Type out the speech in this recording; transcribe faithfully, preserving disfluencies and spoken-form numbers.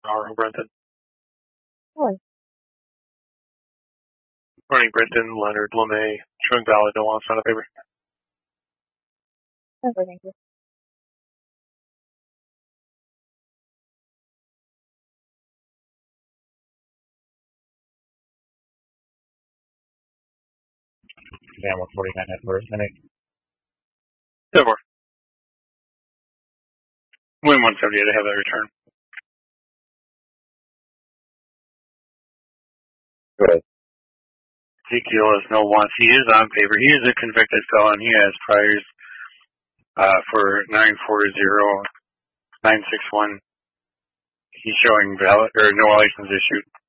Morning, Brenton. Hello. Morning, Brenton. Leonard LeMay, showing valid, no loss on a paper. Okay, thank you. Down one forty-nine at first minute. ten more. Win one seventy-eight, I have that return. Go ahead. Ezekiel has no wants. He is on paper. He is a convicted felon. He has priors uh, for nine four zero, nine six one. He's showing valid or no license issued.